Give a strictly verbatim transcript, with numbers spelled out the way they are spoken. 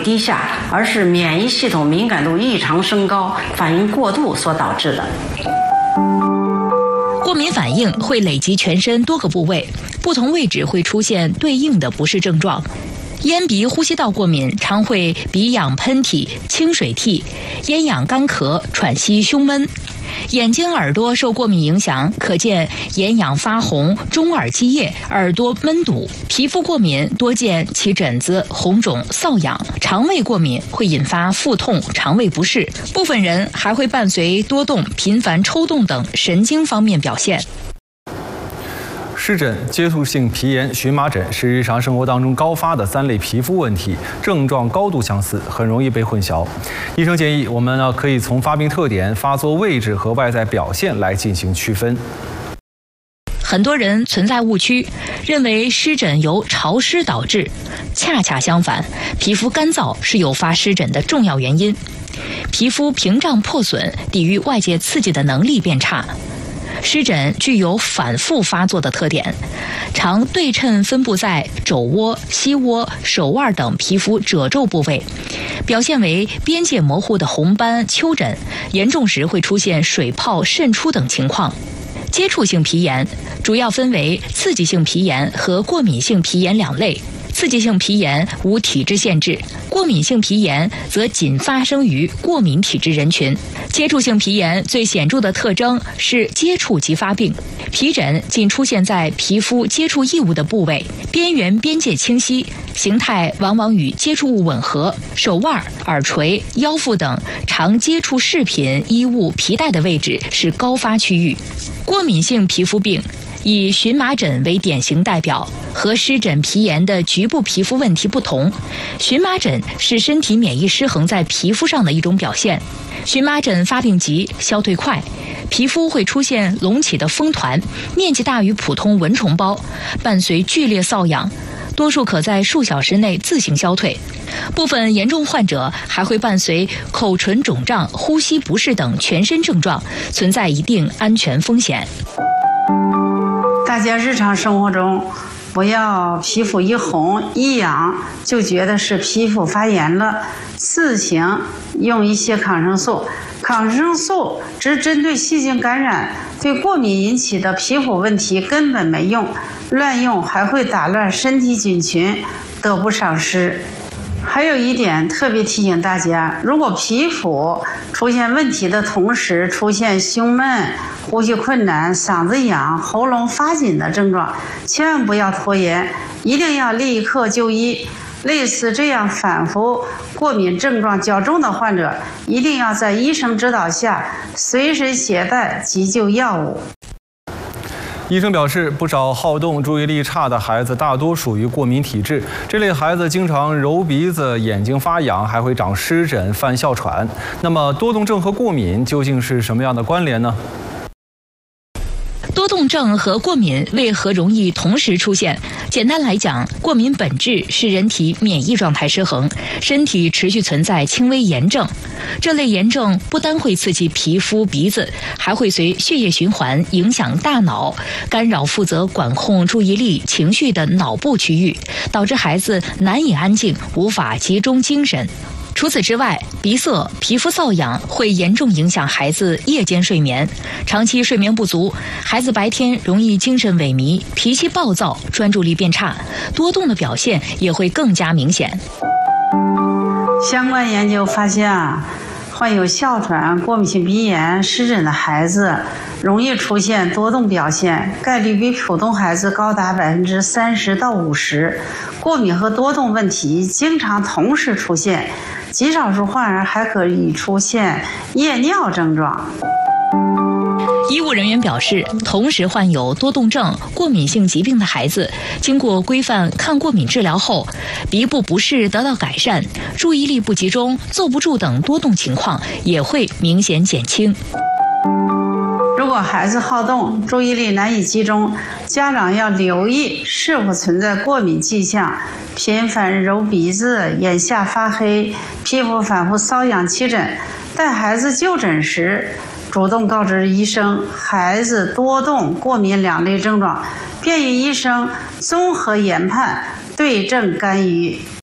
低下，而是免疫系统敏感度异常升高、反应过度所导致的。 过敏反应会累及全身多个部位，不同位置会出现对应的不适症状。咽鼻呼吸道过敏常会鼻痒、喷嚏、清水涕、咽痒、干咳、喘息、胸闷。眼睛、耳朵受过敏影响，可见眼痒发红、中耳积液、耳朵闷堵。皮肤过敏多见起疹子、红肿、瘙痒。肠胃过敏会引发腹痛、肠胃不适，部分人还会伴随多动、频繁抽动等神经方面表现。 湿疹、接触性皮炎、荨麻疹是日常生活当中高发的三类皮肤问题，症状高度相似，很容易被混淆。医生建议我们呢可以从发病特点、发作位置和外在表现来进行区分。 很多人存在误区，认为湿疹由潮湿导致，恰恰相反，皮肤干燥是诱发湿疹的重要原因。皮肤屏障破损，抵御外界刺激的能力变差。湿疹具有反复发作的特点，常对称分布在肘窝、膝窝、手腕等皮肤褶皱部位，表现为边界模糊的红斑、丘疹，严重时会出现水泡渗出等情况。接触性皮炎主要分为刺激性皮炎和过敏性皮炎两类。刺激性皮炎无体质限制，过敏性皮炎则仅发生于过敏体质人群。接触性皮炎最显著的特征是接触即发病，皮疹仅出现在皮肤接触异物的部位，边缘边界清晰，形态往往与接触物吻合。手腕、耳垂、腰腹等常接触饰品、衣物、皮带的位置是高发区域。过敏性皮肤病以荨麻疹为典型代表，和湿疹、皮炎的局部皮肤问题不同，荨麻疹是身体免疫失衡在皮肤上的一种表现。荨麻疹发病急，消退快，皮肤会出现隆起的风团，面积大于普通蚊虫包，伴随剧烈瘙痒，多数可在数小时内自行消退。部分严重患者还会伴随口唇肿胀、呼吸不适等全身症状，存在一定安全风险。 大家日常生活中不要皮肤一红一痒就觉得是皮肤发炎了，自行用一些抗生素。抗生素只针对细菌感染，对过敏引起的皮肤问题根本没用，乱用还会打乱身体菌群，得不偿失。还有一点特别提醒大家，如果皮肤出现问题的同时出现胸闷、呼吸困难、嗓子痒、喉咙发紧的症状，千万不要拖延，一定要立刻就医。类似这样反复过敏症状较重的患者，一定要在医生指导下随身携带急救药物。 医生表示，不少好动、注意力差的孩子大多属于过敏体质，这类孩子经常揉鼻子、眼睛发痒，还会长湿疹、犯哮喘。那么，多动症和过敏究竟是什么样的关联呢？ 多动症和过敏为何容易同时出现？简单来讲，过敏本质是人体免疫状态失衡，身体持续存在轻微炎症。这类炎症不单会刺激皮肤、鼻子，还会随血液循环影响大脑，干扰负责管控注意力、情绪的脑部区域，导致孩子难以安静，无法集中精神。除此之外，鼻塞、皮肤瘙痒会严重影响孩子夜间睡眠。长期睡眠不足，孩子白天容易精神萎靡、脾气暴躁、专注力变差，多动的表现也会更加明显。 相关研究发现啊，患有哮喘、过敏性鼻炎、湿疹的孩子容易出现多动表现，概率比普通孩子高达百分之三十到五十。过敏和多动问题经常同时出现，极少数患儿还可以出现夜尿症状。 医务人员表示，同时患有多动症、过敏性疾病的孩子，经过规范抗过敏治疗后，鼻部不适得到改善，注意力不集中、坐不住等多动情况也会明显减轻。 如果孩子好动，注意力难以集中，家长要留意是否存在过敏迹象，频繁揉鼻子、眼下发黑、皮肤反复瘙痒起疹。带孩子就诊时，主动告知医生孩子多动、过敏两类症状，便于医生综合研判，对症干预。